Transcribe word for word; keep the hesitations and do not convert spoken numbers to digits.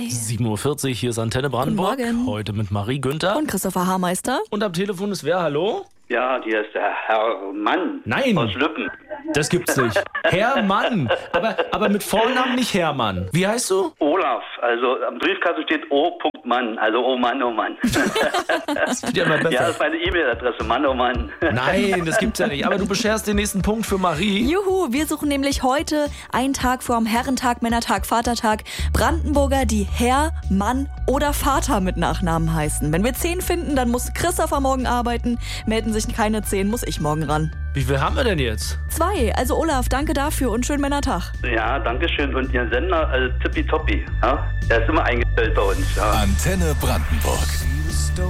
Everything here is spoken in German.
sieben Uhr vierzig, hier ist Antenne Brandenburg. Guten Morgen. Heute mit Marie Günther. Und Christopher Haarmeister. Und am Telefon ist wer? Hallo? Ja, hier ist der Herr Mann Nein. aus Lüppen. Das gibt's nicht. Hermann. Aber, aber mit Vornamen nicht Hermann. Wie heißt du? Olaf, also am Briefkasten steht O. Mann, also oh Mann, oh Mann. Das wird ja immer besser. Ja, das ist meine E-Mail-Adresse, Mann, oh Mann. Nein, das gibt's ja nicht. Aber du bescherst den nächsten Punkt für Marie. Juhu, wir suchen nämlich heute, einen Tag vor dem Herrentag, Männertag, Vatertag, Brandenburger, die Herr, Mann oder Vater mit Nachnamen heißen. Wenn wir zehn finden, dann muss Christopher morgen arbeiten. Melden sich keine zehn, muss ich morgen ran. Wie viel haben wir denn jetzt? Zwei. Also Olaf, danke dafür und schönen Männertag. Ja, danke schön. Und Ihr Sender, also tippitoppi. Ja? Der ist immer eingestellt bei uns. Ja. Antenne Brandenburg.